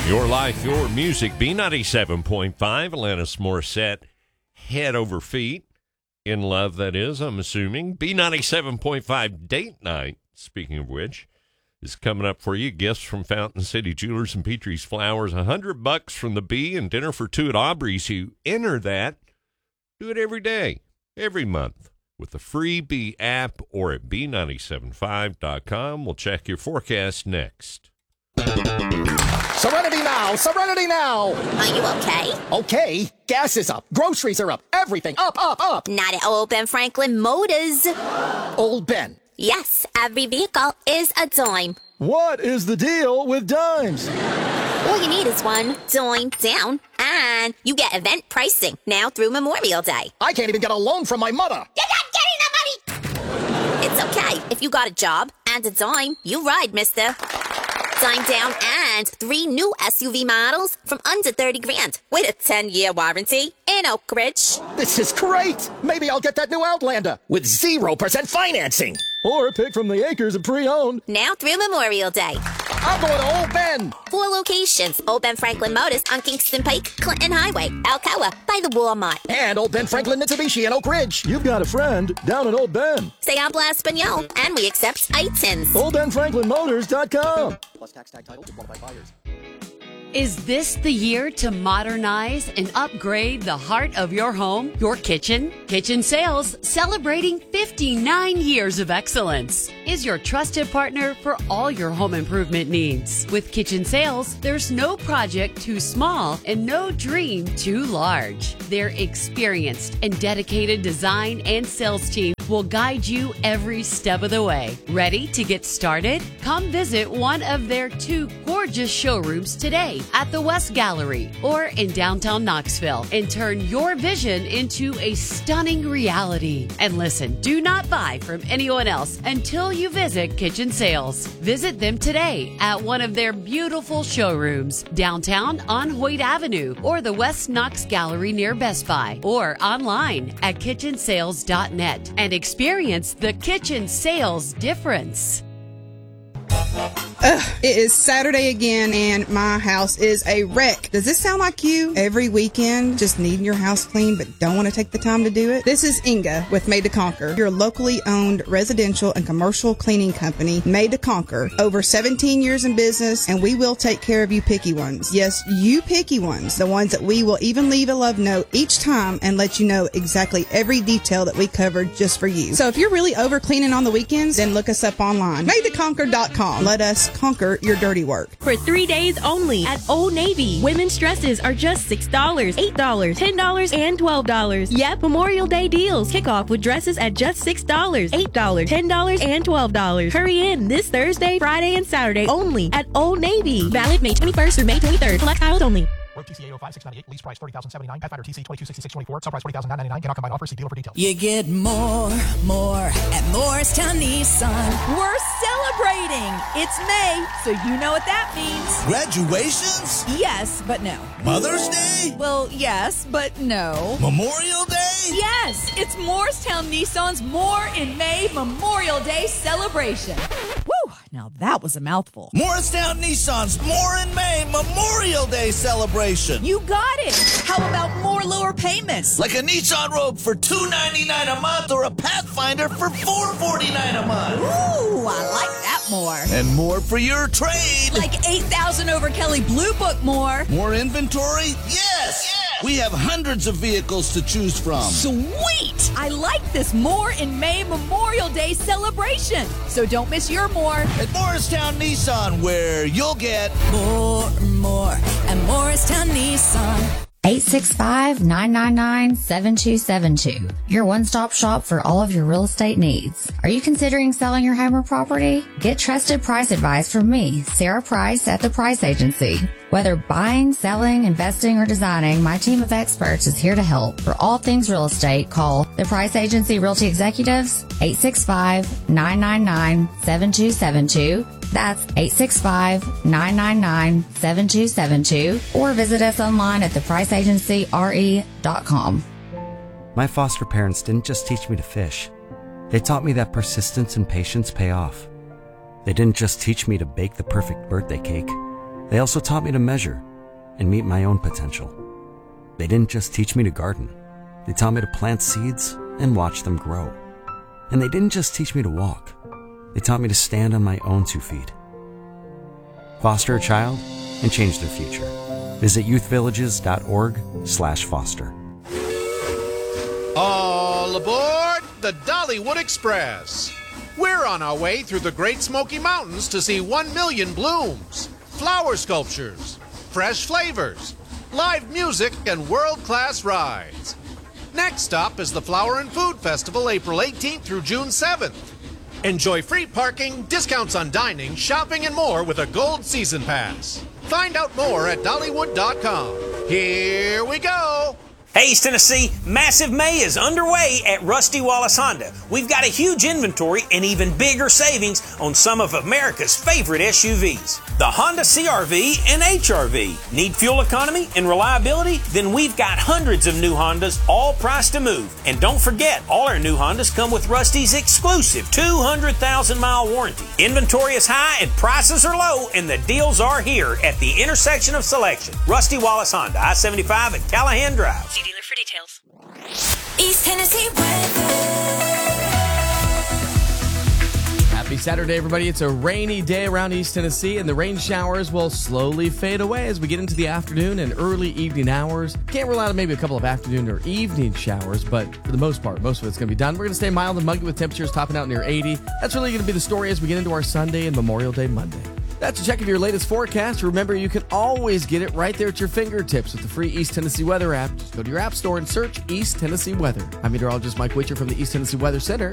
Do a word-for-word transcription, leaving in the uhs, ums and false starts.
Your life, your music. B ninety-seven point five, Alanis Morissette, head over feet. In love, that is, I'm assuming. B ninety-seven point five date night, speaking of which, is coming up for you. Gifts from Fountain City Jewelers and Petrie's Flowers. A hundred bucks from the B and dinner for two at Aubrey's. You enter that. Do it every day, every month, with the free B app or at B nine seven five dot com. We'll check your forecast next. Serenity now! Serenity now! Are you okay? Okay. Gas is up. Groceries are up. Everything up, up, up. Not at Old Ben Franklin Motors. Old Ben. Yes, every vehicle is a dime. What is the deal with dimes? All you need is one dime down, and you get event pricing now through Memorial Day. I can't even get a loan from my mother. You're not getting the money! It's okay. If you got a job and a dime, you ride, mister. Dime down and three new S U V models from under thirty grand with a ten-year warranty in Oak Ridge. This is great. Maybe I'll get that new Outlander with zero percent financing. Or pick from the acres of pre-owned. Now through Memorial Day. I'm going to Old Ben. Four locations. Old Ben Franklin Motors on Kingston Pike, Clinton Highway, Alcoa, by the Walmart. And Old Ben Franklin Mitsubishi in Oak Ridge. You've got a friend down at Old Ben. Say habla Espanol, and we accept I T I Ns. Old Ben Franklin Motors dot com. Plus tax tag title to qualified buyers. Is this the year to modernize and upgrade the heart of your home, your kitchen? Kitchen Sales, celebrating fifty-nine years of excellence, is your trusted partner for all your home improvement needs. With Kitchen Sales, there's no project too small and no dream too large. Their experienced and dedicated design and sales team will guide you every step of the way. Ready to get started? Come visit one of their two gorgeous showrooms today at the West Gallery or in downtown Knoxville and turn your vision into a stunning reality. And listen, do not buy from anyone else until you visit Kitchen Sales. Visit them today at one of their beautiful showrooms downtown on Hoyt Avenue or the West Knox Gallery near Best Buy or online at kitchen sales dot net and experience the Kitchen Sales difference. Ugh, it is Saturday again and my house is a wreck. Does this sound like you? Every weekend, just needing your house cleaned but don't want to take the time to do it? This is Inga with Made to Conquer, your locally owned residential and commercial cleaning company, Made to Conquer. Over seventeen years in business, and we will take care of you picky ones. Yes, you picky ones. The ones that we will even leave a love note each time and let you know exactly every detail that we covered just for you. So if you're really over cleaning on the weekends, then look us up online. made to conquer dot com. Let us conquer your dirty work. For three days only at Old Navy, women's dresses are just six dollars, eight dollars, ten dollars, and twelve dollars. Yep, Memorial Day deals kick off with dresses at just six dollars, eight dollars, ten dollars, and twelve dollars. Hurry in this Thursday, Friday, and Saturday only at Old Navy. Valid May twenty-first through May twenty-third. Select styles only. Road T C A oh five six ninety-eight, lease price thirty thousand seventy-nine, Pathfinder T C twenty-two sixty-six twenty-four, sub price forty thousand nine hundred ninety-nine, cannot combine offers, see dealer for details. You get more, more at Morristown Nissan. We're celebrating! It's May, so you know what that means. Graduations? Yes, but no. Mother's Day? Well, yes, but no. Memorial Day? Yes, it's Morristown Nissan's More in May Memorial Day celebration. Woo! Now that was a mouthful. Morristown Nissan's More in May Memorial Day celebration. You got it! How about more lower payments? Like a Nissan Rogue for two hundred ninety-nine dollars a month or a Pathfinder for four hundred forty-nine dollars a month. Ooh, I like that more. And more for your trade. Like eight thousand dollars over Kelly Blue Book more. More inventory? Yes! yes! We have hundreds of vehicles to choose from. Sweet! I like this More in May Memorial Day celebration. So don't miss your more. At Morristown Nissan, where you'll get more, more at Morristown Nissan. eight six five, nine nine nine, seven two seven two. Your one-stop shop for all of your real estate needs. Are you considering selling your home or property? Get trusted price advice from me, Sarah Price at The Price Agency. Whether buying, selling, investing, or designing, my team of experts is here to help. For all things real estate, call The Price Agency Realty Executives, eight six five, nine nine nine, seven two seven two. That's eight six five, nine nine nine, seven two seven two. Or visit us online at the price agency r e dot com. My foster parents didn't just teach me to fish. They taught me that persistence and patience pay off. They didn't just teach me to bake the perfect birthday cake. They also taught me to measure and meet my own potential. They didn't just teach me to garden. They taught me to plant seeds and watch them grow. And they didn't just teach me to walk. They taught me to stand on my own two feet. Foster a child and change their future. Visit youthvillages.org slash foster. All aboard the Dollywood Express. We're on our way through the Great Smoky Mountains to see one million blooms, flower sculptures, fresh flavors, live music, and world-class rides. Next stop is the Flower and Food Festival, April eighteenth through June seventh. Enjoy free parking, discounts on dining, shopping, and more with a Gold Season Pass. Find out more at Dollywood dot com. Here we go! Hey, East Tennessee, Massive May is underway at Rusty Wallace Honda. We've got a huge inventory and even bigger savings on some of America's favorite S U Vs. The Honda C R V and H R V. Need fuel economy and reliability? Then we've got hundreds of new Hondas, all priced to move. And don't forget, all our new Hondas come with Rusty's exclusive two hundred thousand mile warranty. Inventory is high and prices are low, and the deals are here at the intersection of selection. Rusty Wallace Honda, I seventy-five at Callahan Drive. See dealer for details. East Tennessee weather. Happy Saturday, everybody. It's a rainy day around East Tennessee, and the rain showers will slowly fade away as we get into the afternoon and early evening hours. Can't rule out maybe a couple of afternoon or evening showers, but for the most part, most of it's going to be done. We're going to stay mild and muggy with temperatures topping out near eighty. That's really going to be the story as we get into our Sunday and Memorial Day Monday. That's a check of your latest forecast. Remember, you can always get it right there at your fingertips with the free East Tennessee Weather app. Just go to your app store and search East Tennessee Weather. I'm meteorologist Mike Witcher from the East Tennessee Weather Center.